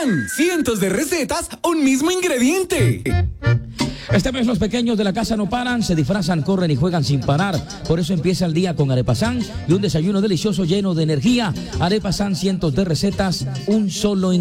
San, cientos de recetas, un mismo ingrediente. Este mes los pequeños de la casa no paran, se disfrazan, corren y juegan sin parar. Por eso empieza el día con Arepa San y un desayuno delicioso lleno de energía. Arepa San, cientos de recetas, un solo ingrediente.